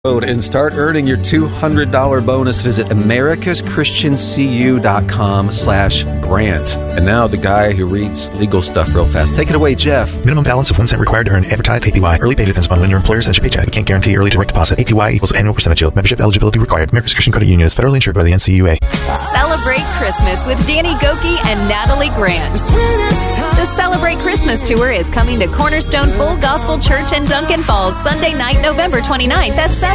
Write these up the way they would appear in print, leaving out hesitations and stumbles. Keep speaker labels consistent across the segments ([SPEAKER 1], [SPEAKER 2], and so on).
[SPEAKER 1] And start earning your $200 bonus. Visit americaschristiancu.com/grant. And now the guy who reads legal stuff real fast. Take it away, Jeff.
[SPEAKER 2] Minimum balance of 1 cent required to earn advertised APY. Early pay depends upon when your employer sends your paycheck. We can't guarantee early direct deposit. APY equals annual percentage yield. Membership eligibility required. America's Christian Credit Union is federally insured by the NCUA.
[SPEAKER 3] Celebrate Christmas with Danny Gokey and Natalie Grant. The Celebrate Christmas Tour is coming to Cornerstone Full Gospel Church in Duncan Falls Sunday night, November 29th at 7.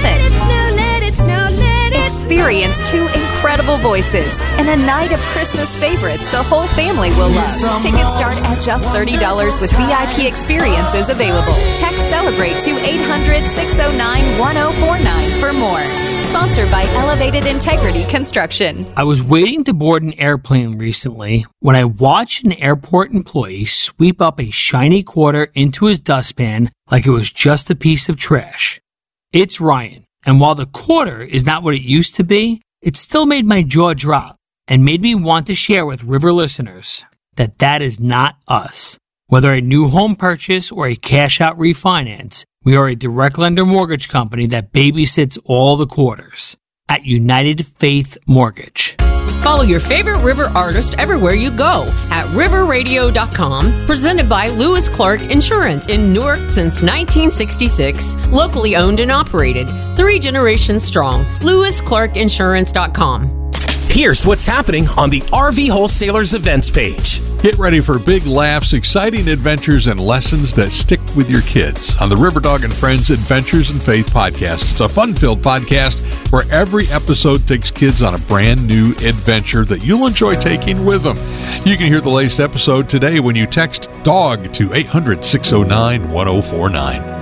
[SPEAKER 3] Experience 2 incredible voices and a night of Christmas favorites the whole family will love. Tickets start at just $30 with VIP experiences available. Text Celebrate to 800-609-1049 for more. Sponsored by Elevated Integrity Construction.
[SPEAKER 4] I was waiting to board an airplane recently when I watched an airport employee sweep up a shiny quarter into his dustpan like it was just a piece of trash. It's Ryan, and while the quarter is not what it used to be, it still made my jaw drop and made me want to share with River listeners that is not us. Whether a new home purchase or a cash-out refinance, we are a direct lender mortgage company that babysits all the quarters at United Faith Mortgage.
[SPEAKER 5] Follow your favorite River artist everywhere you go at riverradio.com. Presented by Lewis Clark Insurance in Newark since 1966. Locally owned and operated. 3 generations strong. LewisClarkInsurance.com.
[SPEAKER 6] Here's what's happening on the RV Wholesalers events page.
[SPEAKER 7] Get ready for big laughs, exciting adventures, and lessons that stick with your kids on the River Dog and Friends Adventures in Faith podcast. It's a fun-filled podcast where every episode takes kids on a brand new adventure that you'll enjoy taking with them. You can hear the latest episode today when you text DOG to 800-609-1049.